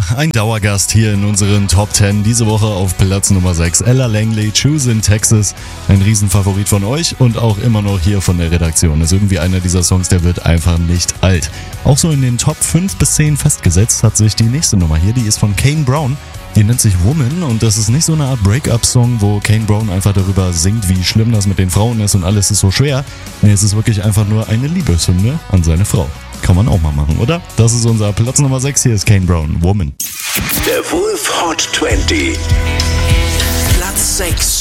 ein Dauergast hier in unseren Top 10. Diese Woche auf Platz Nummer 6. Ella Langley, Choose in Texas. Ein Riesenfavorit von euch und auch immer noch hier von der Redaktion. Ist irgendwie einer dieser Songs, der wird einfach nicht alt. Auch so in den Top 5 bis 10 festgesetzt hat sich die nächste Nummer hier. Die ist von Kane Brown. Die nennt sich Woman und das ist nicht so eine Art Break-up-Song, wo Kane Brown einfach darüber singt, wie schlimm das mit den Frauen ist und alles ist so schwer. Nee, es ist wirklich einfach nur eine Liebeshymne an seine Frau. Kann man auch mal machen, oder? Das ist unser Platz Nummer 6. Hier ist Kane Brown, Woman. Der Wolf Hot 20. Platz 6.